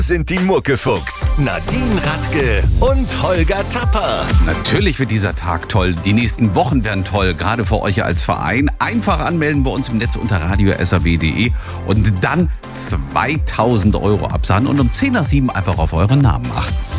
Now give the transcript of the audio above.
sind die Muckefuchs, Nadine Radke und Holger Tapper. Natürlich wird dieser Tag toll. Die nächsten Wochen werden toll, gerade für euch als Verein. Einfach anmelden bei uns im Netz unter radio.srw.de und dann 2.000 € absahen und um 10 nach 7 einfach auf euren Namen achten.